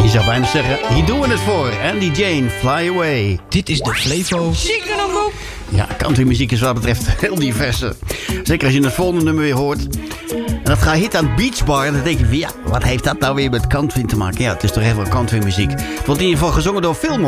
Je zou bijna zeggen, hier doen we het voor. Andy Jane, Fly Away. Dit is de Flevo. Ja, countrymuziek is wat betreft heel divers. Zeker als je het volgende nummer weer hoort. En dat gaat hit aan Beach Bar. En dan denk je van, ja, wat heeft dat nou weer met country te maken? Ja, het is toch heel veel countrymuziek. Het wordt in ieder geval gezongen door Fillmore.